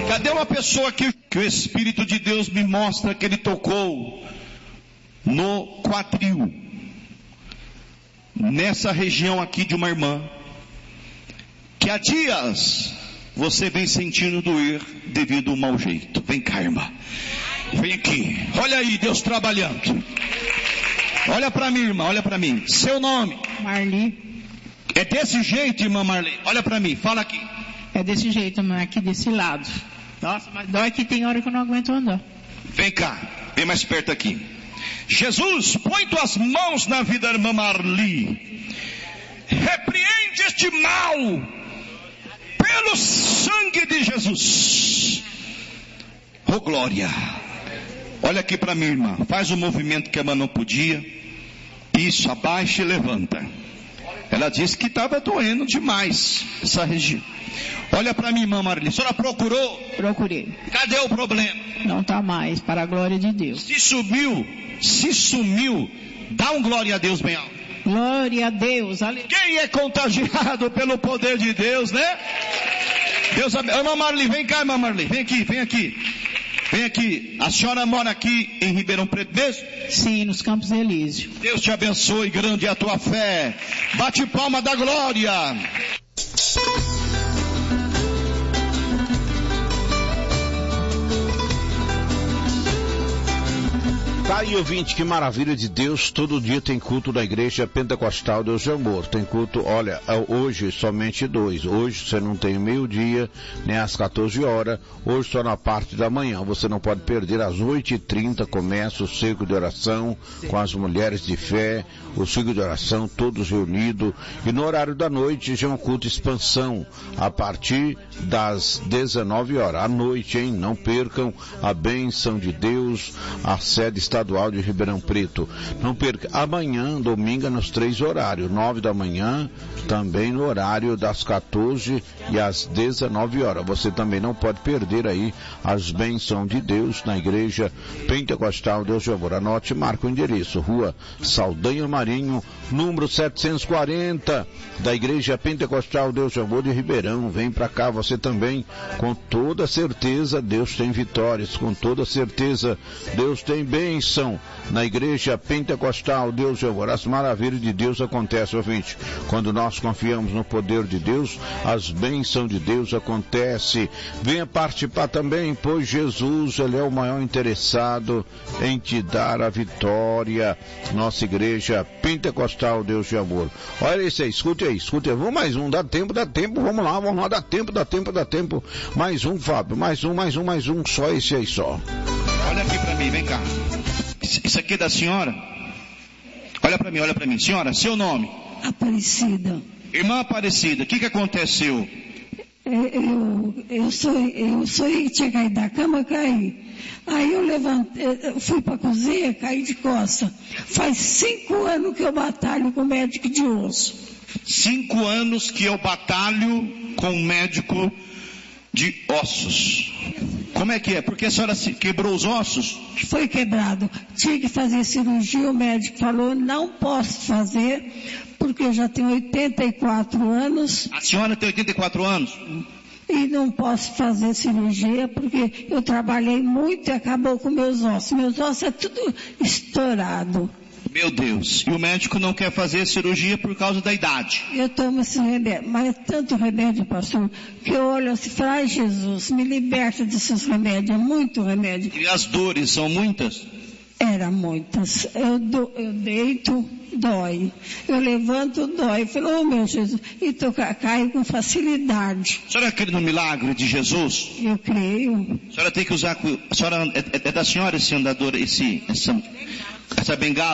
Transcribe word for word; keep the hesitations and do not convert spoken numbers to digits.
Cadê uma pessoa que, que o Espírito de Deus me mostra que ele tocou no quadril, nessa região aqui de uma irmã, que há dias você vem sentindo doer devido ao mau jeito? Vem cá, irmã. Vem aqui. Olha aí, Deus trabalhando. Olha para mim, irmã, olha para mim. Seu nome? Marli. É desse jeito, irmã Marli? Olha para mim, fala aqui. É desse jeito, irmã, aqui desse lado. Nossa, mas dói que tem hora que eu não aguento andar. Vem cá, vem mais perto aqui. Jesus, põe tuas mãos na vida da irmã Marli. Repreende este mal pelo sangue de Jesus. Oh glória. Olha aqui para mim, irmã. Faz o movimento que a irmã não podia. Isso, abaixa e levanta. Ela disse que estava doendo demais essa região. Olha para mim, irmã Marli. A senhora procurou? Procurei. Cadê o problema? Não está mais, para a glória de Deus. Se sumiu, se sumiu. Dá um glória a Deus bem alto. Glória a Deus. Aleluia. Quem é contagiado pelo poder de Deus, né? Deus abençoe. Irmã Marli, vem cá, irmã Marli. Vem aqui, vem aqui. Vem aqui. A senhora mora aqui em Ribeirão Preto mesmo? Sim, nos Campos Elíseos. Deus te abençoe, grande é a tua fé. Bate palma da glória. Tá aí, ouvinte, que maravilha de Deus. Todo dia tem culto da Igreja Pentecostal Deus de Amor. Tem culto, olha, hoje somente dois. Hoje você não tem meio-dia, nem às quatorze horas. Hoje só na parte da manhã. Você não pode perder. Às oito e trinta começa o ciclo de oração com as mulheres de fé. O ciclo de oração, todos reunidos. E no horário da noite já é um culto expansão. A partir das dezenove horas. À noite, hein? Não percam a bênção de Deus. A sede está estadual de Ribeirão Preto. Não perca. Amanhã, domingo, nos três horários. Nove da manhã, também no horário das quatorze e às dezenove horas. Você também não pode perder aí as bênçãos de Deus na Igreja Pentecostal Deus de Amor. Anote e marca o endereço. Rua Saldanha Marinho, número setecentos e quarenta, da Igreja Pentecostal Deus de Amor de Ribeirão. Vem pra cá, você também. Com toda certeza, Deus tem vitórias. Com toda certeza, Deus tem bênção. Na Igreja Pentecostal Deus de Amor. As maravilhas de Deus acontecem, ouvinte. Quando nós confiamos no poder de Deus, as bênçãos de Deus acontecem. Venha participar também, pois Jesus, Ele é o maior interessado em te dar a vitória. Nossa Igreja Pentecostal Deus de Amor. Olha isso aí, escute aí, escute aí. Vamos mais um, dá tempo, dá tempo, vamos lá, vamos lá, dá tempo, dá tempo, dá tempo. Mais um, Fábio, mais um, mais um, mais um, só esse aí só. Olha aqui pra mim, vem cá. Isso aqui é da senhora? Olha pra mim, olha pra mim. Senhora, seu nome? Aparecida. Irmã Aparecida, o que que aconteceu? Eu, eu sou, eu sou e tinha caído da cama, caí. Aí eu levantei, eu fui pra cozinha, caí de costa. Faz cinco anos que eu batalho com médico de osso. Cinco anos que eu batalho com médico de ossos. Como é que é? Porque a senhora se quebrou os ossos? Foi quebrado. Tinha que fazer cirurgia, o médico falou, não posso fazer, porque eu já tenho oitenta e quatro anos. A senhora tem oitenta e quatro anos? E não posso fazer cirurgia, porque eu trabalhei muito e acabou com meus ossos. Meus ossos é tudo estourado. Meu Deus, e o médico não quer fazer cirurgia por causa da idade? Eu tomo esse remédio, mas é tanto remédio, pastor, que eu olho assim e falo, ai Jesus, me liberta desses remédios, é muito remédio. E as dores são muitas? Era muitas. Eu, do, eu deito, dói. Eu levanto, dói. Eu falo, oh meu Jesus, e tô, caio com facilidade. A senhora crê no milagre de Jesus? Eu creio. A senhora tem que usar, a senhora, é, é da senhora esse andador, esse, essa, essa bengala?